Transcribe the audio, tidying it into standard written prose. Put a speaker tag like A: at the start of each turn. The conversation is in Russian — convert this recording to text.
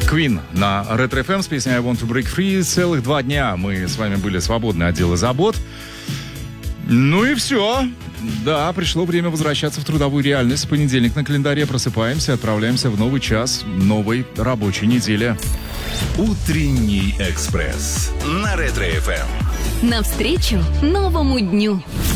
A: Queen на Ретро FM с песней I Want to Break Free. Целых 2 дня мы с вами были свободны от дел и забот. Ну и все. Да, пришло время возвращаться в трудовую реальность. В понедельник на календаре просыпаемся, отправляемся в новый час новой рабочей недели.
B: Утренний экспресс на Ретро FM.
C: Навстречу новому дню.